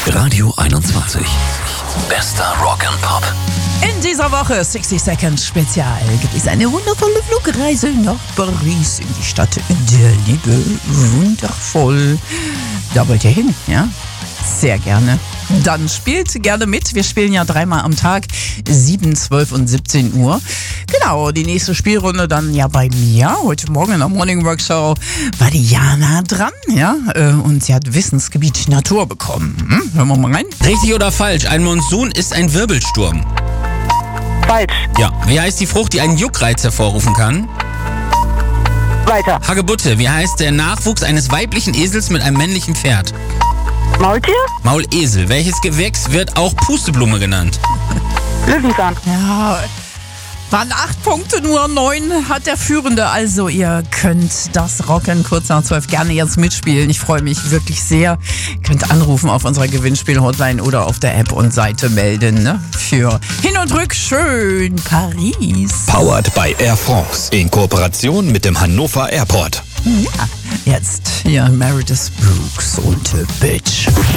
Radio 21. Bester Rock and Pop. In dieser Woche 60 Seconds Spezial gibt es eine wundervolle Flugreise nach Paris in die Stadt der Liebe. Wundervoll. Da wollt ihr hin, ja? Sehr gerne. Dann spielt gerne mit. Wir spielen ja 3-mal am Tag, 7, 12 und 17 Uhr. Genau, die nächste Spielrunde dann ja bei mir. Heute Morgen in der Morning Work Show war die Jana dran, ja? Und sie hat Wissensgebiet Natur bekommen. Hören wir mal rein. Richtig oder falsch? Ein Monsun ist ein Wirbelsturm. Falsch. Ja. Wie heißt die Frucht, die einen Juckreiz hervorrufen kann? Weiter. Hagebutte. Wie heißt der Nachwuchs eines weiblichen Esels mit einem männlichen Pferd? Maultier? Maulesel. Welches Gewächs wird auch Pusteblume genannt? Löwenzahn. Ja, waren 8 Punkte, nur 9 hat der Führende. Also ihr könnt das Rocken kurz nach 12 gerne jetzt mitspielen. Ich freue mich wirklich sehr. Ihr könnt anrufen auf unserer Gewinnspiel-Hotline oder auf der App und Seite melden. Ne? Für Hin- und Rückschön Paris. Powered by Air France. In Kooperation mit dem Hannover Airport. Ja, jetzt hier Meredith Brooks und Bitch.